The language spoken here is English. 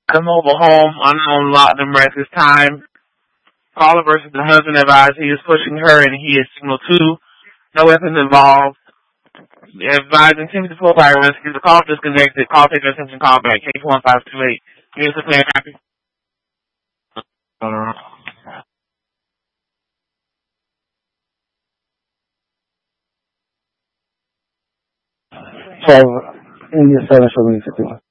The mobile home, unknown lot number at this time. Caller versus the husband advised he is pushing her and he is signal 2. No weapons involved. Advising Timothy to pull fire rescue. The call disconnected. Call take attention. Call back. Case 1528. Here's the plan. Copy. So, India 7 for me 51.